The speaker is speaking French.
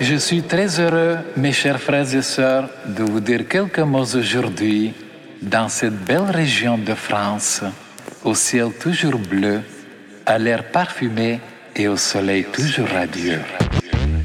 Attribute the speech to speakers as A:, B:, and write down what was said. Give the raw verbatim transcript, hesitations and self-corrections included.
A: Je suis très heureux, mes chers frères et sœurs, de vous dire quelques mots aujourd'hui dans cette belle région de France, au ciel toujours bleu, à l'air parfumé et au soleil toujours radieux.